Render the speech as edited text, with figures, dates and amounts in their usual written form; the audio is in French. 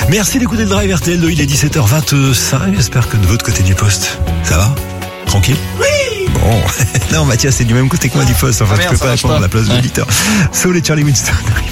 Merci d'écouter le Drive RTL. Il est 17h25. J'espère que de votre côté du poste, ça va? Tranquille? Oui! Bon. Non, Mathias, c'est du même côté que moi du poste. Enfin, je peux pas répondre à la place de l'auditeur. Soul et Charlie Winston.